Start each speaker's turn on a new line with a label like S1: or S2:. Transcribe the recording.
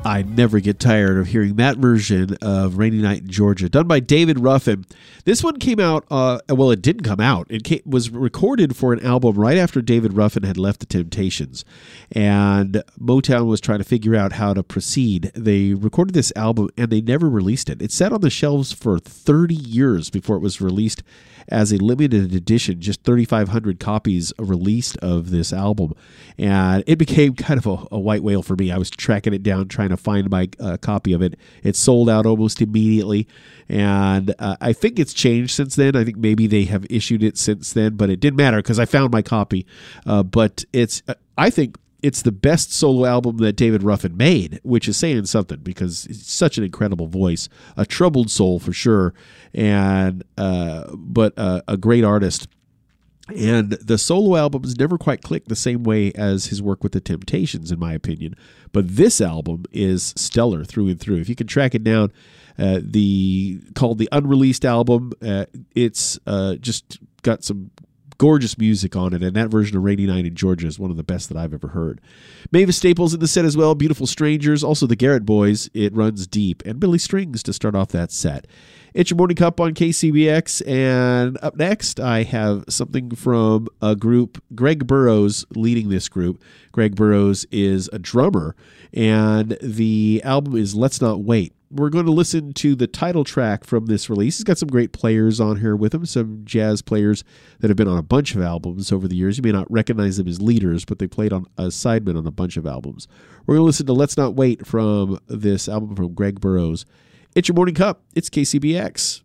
S1: I never get tired of hearing that version of Rainy Night in Georgia, done by David Ruffin. This one came out, well, it didn't come out. It was recorded for an album right after David Ruffin had left the Temptations, and Motown was trying to figure out how to proceed. They recorded this album, and they never released it. It sat on the shelves for 30 years before it was released as a limited edition, just 3,500 copies released of this album. And it became kind of a white whale for me. I was tracking it down, trying to find my copy of it. It sold out almost immediately. And I think it's changed since then. I think maybe they have issued it since then, but it didn't matter because I found my copy. But I think it's the best solo album that David Ruffin made, which is saying something because it's such an incredible voice, a troubled soul for sure, and but a great artist. And the solo albums never quite clicked the same way as his work with the Temptations, in my opinion. But this album is stellar through and through. If you can track it down, called the Unreleased Album, it's just got some gorgeous music on it, and that version of Rainy Night in Georgia is one of the best that I've ever heard. Mavis Staples in the set as well, Beautiful Strangers, also the Garrett Boys, It Runs Deep, and Billy Strings to start off that set. It's your Morning Cup on KCBX, and up next I have something from a group, Greg Burrows leading this group. Greg Burrows is a drummer, and the album is Let's Not Wait. We're going to listen to the title track from this release. It's got some great players on here with him, some jazz players that have been on a bunch of albums over the years. You may not recognize them as leaders, but they played on a sideman on a bunch of albums. We're going to listen to Let's Not Wait from this album from Greg Burrows. It's your Morning Cup. It's KCBX.